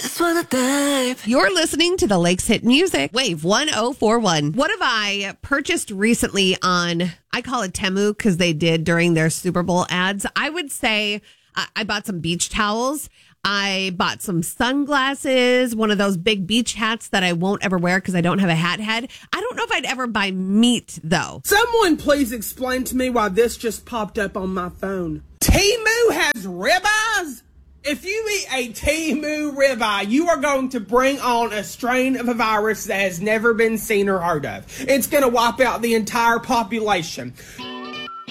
just wanna dive. You're listening to the Lakes Hit Music, Wave 1041. What have I purchased recently on, I call it Temu because they did during their Super Bowl ads. I would say I bought some beach towels. I bought some sunglasses, one of those big beach hats that I won't ever wear because I don't have a hat head. I don't know if I'd ever buy meat, though. Someone please explain to me why this just popped up on my phone. Temu has ribeyes? If you eat a Temu ribeye, you are going to bring on a strain of a virus that has never been seen or heard of. It's going to wipe out the entire population.